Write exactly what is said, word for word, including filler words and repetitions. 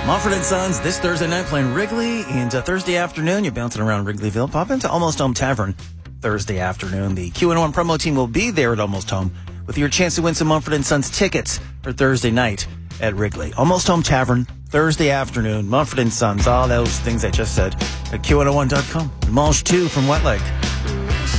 Mumford and Sons this Thursday night playing Wrigley, and uh, Thursday afternoon you're bouncing around Wrigleyville. Pop into Almost Home Tavern Thursday afternoon. The Q and one promo team will be there at Almost Home with your chance to win some Mumford and Sons tickets for Thursday night at Wrigley. Almost Home Tavern Thursday afternoon. Mumford and Sons, all those things I just said at Q one oh one dot com. Mulch two from Wet Lake.